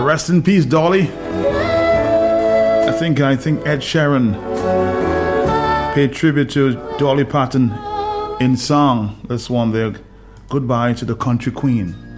Rest in peace, Dolly. I think Ed Sheeran paid tribute to Dolly Parton in song. This one there, Goodbye to the Country Queen.